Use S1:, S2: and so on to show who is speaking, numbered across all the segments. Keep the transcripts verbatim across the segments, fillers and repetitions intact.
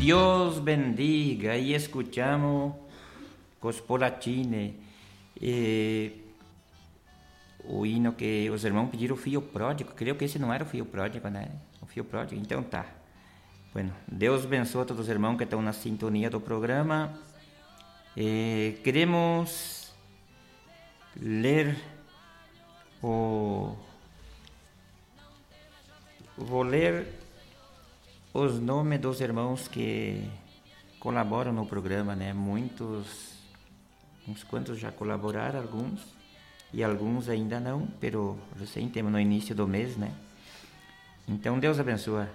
S1: Dios bendiga. Y escuchamos Cospolatine. Eh, o hino que os irmãos pediram o Filho Pródigo. Creio que esse não era o Filho Pródigo, né? O Filho Pródigo. Então tá. Bueno, Deus abençoe a todos os irmãos que estão na sintonia do programa. Eh, queremos ler o... Vou ler os nomes dos irmãos que colaboram no programa, né? Muitos, uns quantos já colaboraram, alguns, e alguns ainda não, pero recém temos no início do mês, né? Então, Deus abençoe.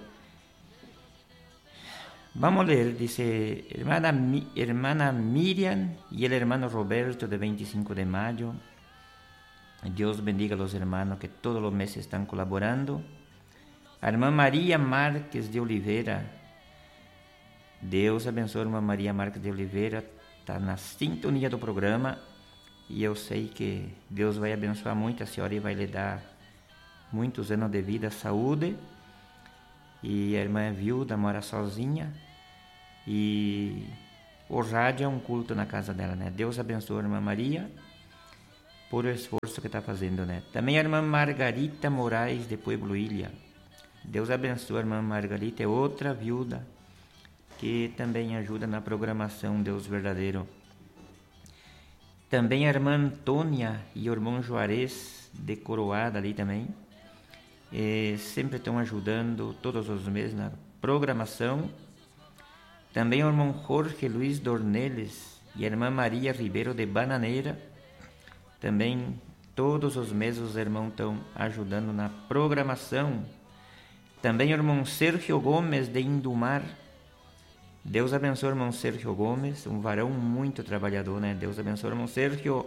S1: Vamos ler, dice, hermana, hermana Miriam y el hermano Roberto de veinticinco de mayo. Dios bendiga a los hermanos que todos los meses están colaborando. A irmã Maria Marques de Oliveira. Deus abençoe a irmã Maria Marques de Oliveira. Está na sintonia do programa. E eu sei que Deus vai abençoar muito a senhora e vai lhe dar muitos anos de vida, saúde. E a irmã é viúva, mora sozinha. E o rádio é um culto na casa dela, né? Deus abençoe a irmã Maria por o esforço que está fazendo, né? Também a irmã Margarita Moraes de Pueblo Ilha. Deus abençoe a irmã Margarita, é outra viúva que também ajuda na programação Deus Verdadeiro. Também a irmã Antônia e o irmão Juarez de Coroada ali também. E sempre estão ajudando todos os meses na programação. Também o irmão Jorge Luiz Dornelles e a irmã Maria Ribeiro de Bananeira. Também todos os meses os irmãos estão ajudando na programação. Também o irmão Sérgio Gomes de Indumar. Deus abençoe o irmão Sérgio Gomes, um varão muito trabalhador, né? Deus abençoe o irmão Sérgio.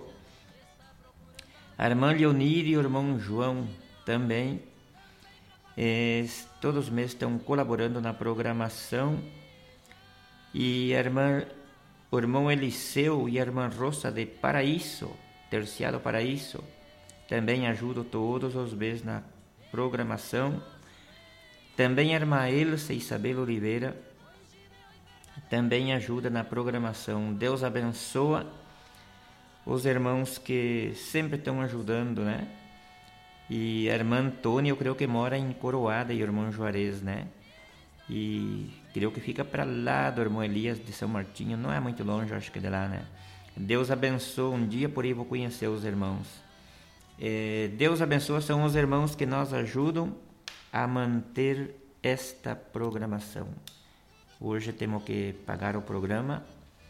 S1: A irmã Leonir e o irmão João também. É, todos os meses estão colaborando na programação. E a irmã, o irmão Eliseu e a irmã Rosa de Paraíso, Terciado Paraíso, também ajudam todos os meses na programação. Também a irmã Elsa Isabel Oliveira também ajuda na programação. Deus abençoa os irmãos que sempre estão ajudando, né? E a irmã Antônia, eu creio que mora em Coroada, e o irmão Juarez, né? E creio que fica para lá do irmão Elias de São Martinho, não é muito longe, acho que de lá, né? Deus abençoa, um dia por aí vou conhecer os irmãos. É, Deus abençoa, são os irmãos que nos ajudam a manter esta programação. Hoje temos que pagar o programa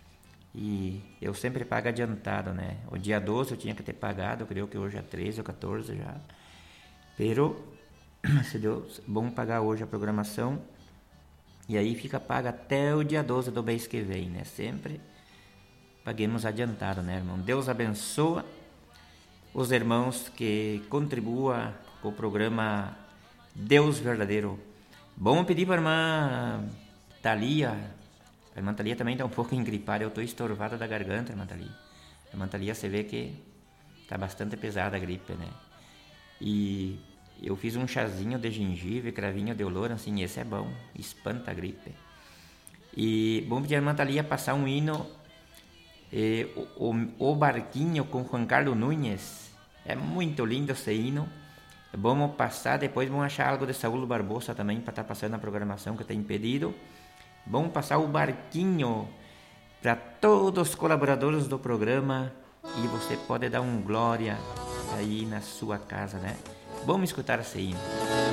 S1: e eu sempre pago adiantado, né? O dia doze eu tinha que ter pagado, eu creio que hoje é treze ou quatorze já. Pero, se Deus, vamos pagar hoje a programação e aí fica paga até o dia doze do mês que vem, né? Sempre paguemos adiantado, né, irmão? Deus abençoa os irmãos que contribuam com o programa Deus Verdadeiro. Vamos pedir para a irmã Thalia. A irmã Thalia também está um pouco engripada. Eu estou estorvada da garganta, irmã Thalia. A irmã Thalia, você vê que está bastante pesada a gripe, né? E eu fiz um chazinho de gengibre, cravinho de olor, assim, esse é bom. Espanta a gripe. E vamos pedir a irmã Thalia passar um hino, eh, o, o, o Barquinho com Juan Carlos Núñez. É muito lindo esse hino. Vamos passar, depois vamos achar algo de Saulo Barbosa também para estar passando na programação que tem pedido. Vamos passar o Barquinho para todos os colaboradores do programa e você pode dar um glória aí na sua casa, né? Vamos escutar esse hino.